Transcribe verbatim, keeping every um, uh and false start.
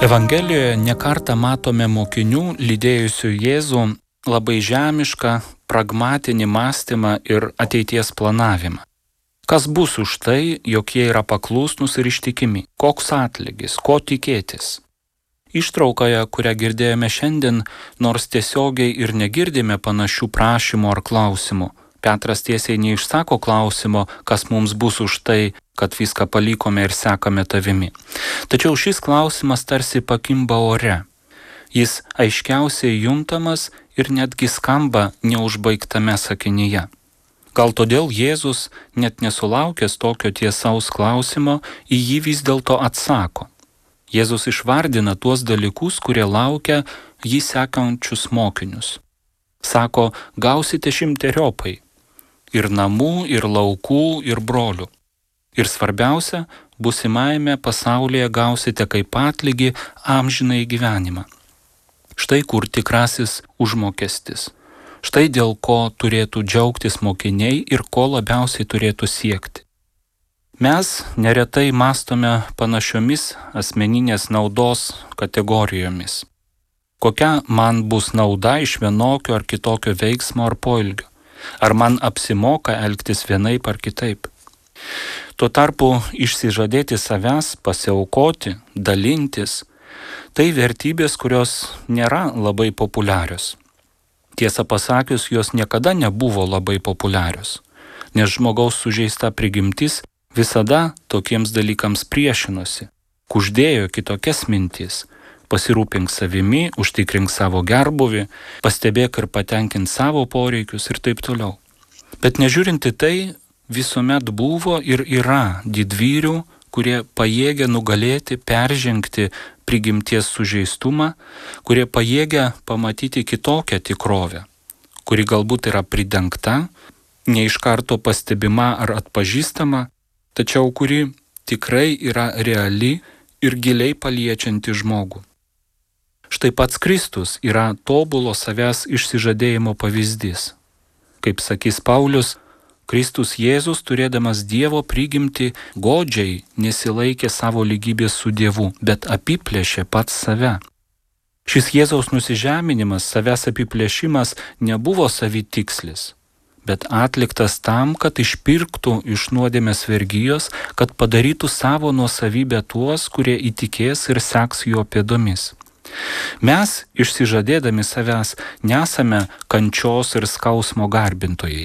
Evangelijoje nekartą matome mokinių lydėjusių Jėzų labai žemišką, pragmatinį mąstymą ir ateities planavimą. Kas bus už tai, jog jie yra paklusnūs ir ištikimi? Koks atlygis? Ko tikėtis? Ištraukoje, kurią girdėjome šiandien, nors tiesiogiai ir negirdime panašių prašymų ar klausimų, Petras tiesiai neišsako klausimo, kas mums bus už tai, kad viską palikome ir sekame tavimi. Tačiau šis klausimas tarsi pakimba ore. Jis aiškiausiai juntamas ir netgi skamba neužbaigtame sakinyje. Gal todėl Jėzus, net nesulaukęs tokio tiesaus klausimo, į jį vis dėlto atsako. Jėzus išvardina tuos dalykus, kurie laukia jį sekančius mokinius. Sako, gausite šimteriopai. Ir namų, ir laukų, ir brolių. Ir svarbiausia, būsimajame pasaulyje gausite kaip atlygį amžinai gyvenimą. Štai kur tikrasis užmokestis. Štai dėl ko turėtų džiaugtis mokiniai ir ko labiausiai turėtų siekti. Mes neretai mąstome panašiomis asmeninės naudos kategorijomis. Kokia man bus nauda iš vienokio ar kitokio veiksmo ar poelgio? Ar man apsimoka elgtis vienaip ar kitaip? Tuo tarpu išsižadėti savęs, pasiaukoti, dalintis, tai vertybės, kurios nėra labai populiarios. Tiesą pasakius, jos niekada nebuvo labai populiarios, nes žmogaus sužeista prigimtis visada tokiems dalykams priešinosi, kuždėjo kitokias mintis. Pasirūpink savimi, užtikrink savo gerbuvį, pastebėk ir patenkink savo poreikius ir taip toliau. Bet nežiūrinti tai, visuomet buvo ir yra didvyrių, kurie pajėgia nugalėti, peržengti prigimties sužeistumą, kurie pajėgia pamatyti kitokią tikrovę, kuri galbūt yra pridengta, ne iš karto pastebima ar atpažįstama, tačiau kuri tikrai yra reali ir giliai paliečianti žmogų. Štai pats Kristus yra tobulo savęs išsižadėjimo pavyzdys. Kaip sakys Paulius, Kristus Jėzus, turėdamas Dievo prigimtį, godžiai nesilaikė savo lygybės su Dievu, bet apiplėšė pats save. Šis Jėzaus nusižeminimas, savęs apiplėšimas nebuvo savitikslis, bet atliktas tam, kad išpirktų iš nuodėmės vergijos, kad padarytų savo nuosavybę tuos, kurie įtikės ir seks jo pėdomis. Mes, išsižadėdami savęs, nesame kančios ir skausmo garbintojai.